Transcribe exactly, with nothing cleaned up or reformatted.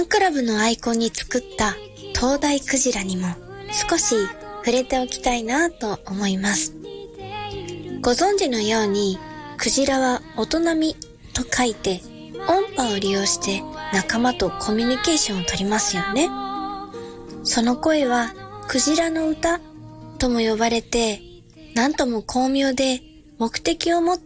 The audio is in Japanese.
ンクラブのアイコンに作った灯台クジラにも少し触れておきたいなと思います。ご存知のように、クジラはおとなみと書いて音波を利用して仲間とコミュニケーションを取りますよね。その声はクジラの歌とも呼ばれて、なんとも巧妙で目的を持っ